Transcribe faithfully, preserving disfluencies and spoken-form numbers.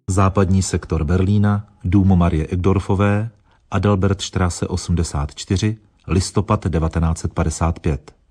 Západní sektor Berlína, dům Marie Egdorfové, Adalbertstraße osmdesát čtyři, listopad devatenáct set padesát pět.